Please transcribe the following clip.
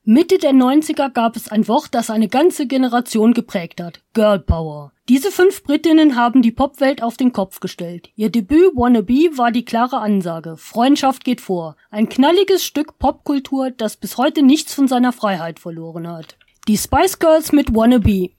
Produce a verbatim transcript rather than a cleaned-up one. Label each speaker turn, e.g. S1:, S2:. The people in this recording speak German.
S1: Mitte der neunziger gab es ein Wort, das eine ganze Generation geprägt hat: Girl Power. Diese fünf Britinnen haben die Popwelt auf den Kopf gestellt. Ihr Debüt Wannabe war die klare Ansage: Freundschaft geht vor. Ein knalliges Stück Popkultur, das bis heute nichts von seiner Freiheit verloren hat. Die Spice Girls mit Wannabe.